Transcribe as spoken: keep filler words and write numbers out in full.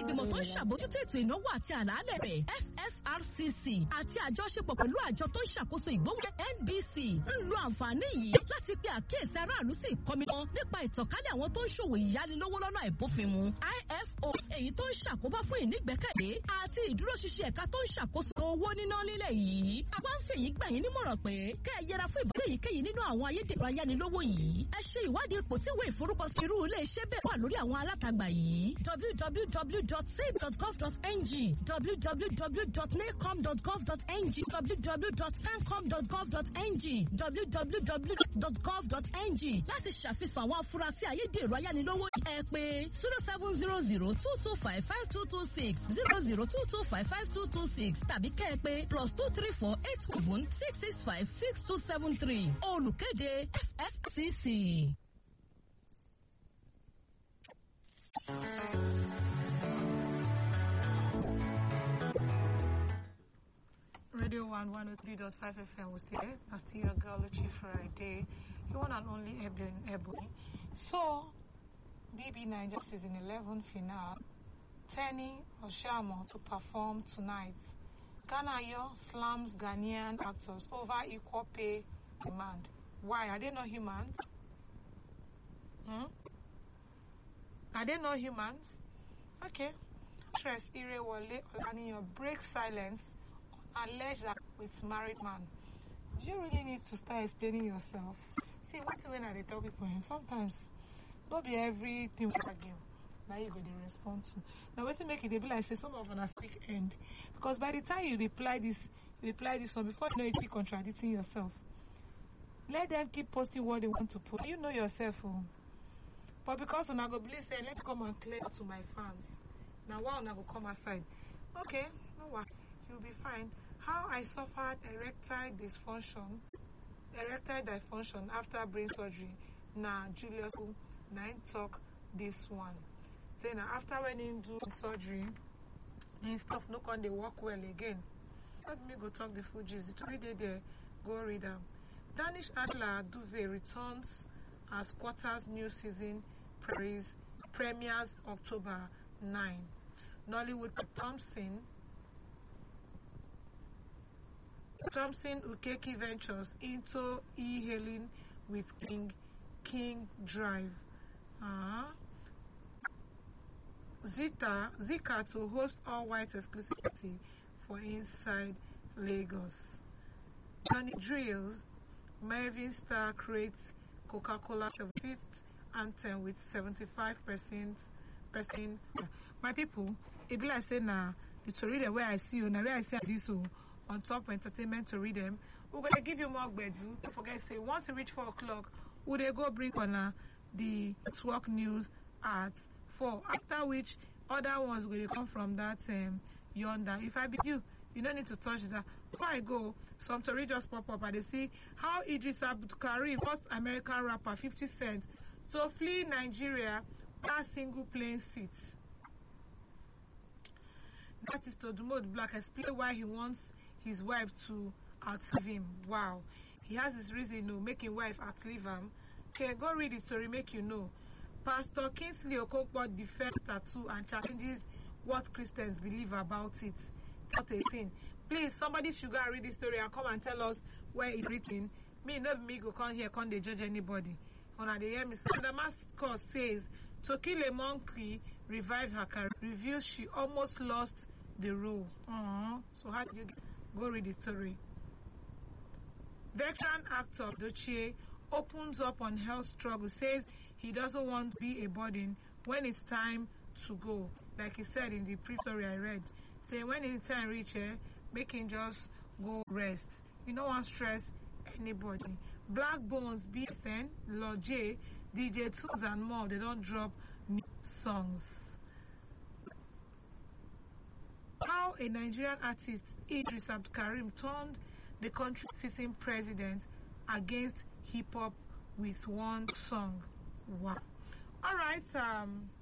ìgbìmọ̀ tó ń ṣàbójútó ètò ìnáwó àti àlàálẹ̀ rẹ̀ F S R C C àti àjọṣepọ̀ pẹ̀lú àjọ tó ń ṣàkóso ìgbóhùn N B C ń lo àǹfààní yìí láti pe àkíyèsí aráàlú sí ìkọminú nípa ìtànkálẹ̀ àwọn tó ń ṣòwò ìyánilówó lọ́nà àìbófinmu I F O èyí tó ń ṣàkóbá fún ìnígbẹ́kẹ̀lé àti ìdúróṣinṣin ẹ̀ka tó ń ṣàkóso owó níná nílẹ̀ yìí. àwa ń fèyí gbà yín nímọ̀ràn pé kẹ́ ẹ yẹra fún ìbúlẹ̀ èyíkéyìí nínú àwọn ayédèrú ayánilówó yìí. ẹ ṣe ìwádìí ipò tí ìwé ìforúkọsí irú ilé iṣẹ́ bẹ́ẹ̀ wà lórí àwọn alátagbà yìí w w w dot safe dot gov dot n g w w w dot nacom dot gov dot n g w w w dot fencom dot gov dot n g w w w dot gov dot n g láti ṣàfihàn àwọn afurasí ayédèrú ayánilówó ẹ pé zero seven zero zero two two five five two two six zero zero two two five five two two six tàbí kẹ́ ẹ pé plus two three four eight seven six six five six two seven three olùkéde F S C C. Radio one one oh three point five F M was there. I still your girl Luchi Friday. You one and only Ebony Ebony. So B B Niger season eleven finale. Tenny Oshamo to perform tonight. Ghanaian slams Ghanaian actors over equal pay demand. Why? Are they not humans? Hmm? Are they not humans? Okay. Actress Irewole Olaniyan breaks silence on alleged that with married man. Do you really need to start explaining yourself? See, what's when I tell people, and sometimes don't be everything we argue. Now you go to respond to. Now wait to make it be like say some of them speak end. Because by the time you reply this you reply this one before you know you keep contradicting yourself. Let them keep posting what they want to post. You know yourself. Oh. But because when I go believe say let me come and clear to my fans. Now why when I go come aside? Okay, no what. You'll be fine. How I suffered erectile dysfunction erectile dysfunction after brain surgery. Now Julius nine talk this one. Say now after when he do surgery, and stuff no can they work well again. Let me go talk the Fugees. The three day there, go read them. Danish Adler Duvet returns as quarters new season praise premieres October ninth. Nollywood Thompson Thompson Ukeki Ventures into e-hailing with King King Drive. Uh-huh. Zita Zika to host all white exclusivity for Inside Lagos. Johnny Drills, Marvin Star creates Coca-Cola seventy-fifth anthem with seventy-five percent percent. My people, it be like say now the to read where I see you, now where I see this so on top entertainment to read them. We're gonna give you more bedu. Don't forget say once you reach four o'clock, we they go bring on uh, the network news at four. After which other ones will come from that um, yonder. If I be you, you don't need to touch that. Before I go, some story just pop up and they see how Idris Abdulkarim, first American rapper, fifty cent, to flee Nigeria by single plane seat. That is Todumod Black explain why he wants his wife to outlive him. Wow. He has his reason to make his wife outlive him. Okay, go read the story, make you know. Pastor Kingsley Okonkwo defends tattoo and challenges what Christians believe about it. eighteen. Please, somebody should go and read this story and come and tell us where it's written. Me, not me, go come here, can't they judge anybody. On the hear me. So the mascot says, to kill a monkey, revive her career. Reveals she almost lost the role. Uh-huh. So how did you get? Go read the story. Veteran actor Dochie opens up on health struggle, says he doesn't want to be a burden when it's time to go. Like he said in the pre-story I read. Say when it's time reach here, make him just go rest. You don't want stress anybody. Black Bones, B S N, Lord J, D J Tools and more, they don't drop new songs. How a Nigerian artist, Idris Abdulkarim, turned the country sitting president against hip-hop with one song. Wow. All right, um...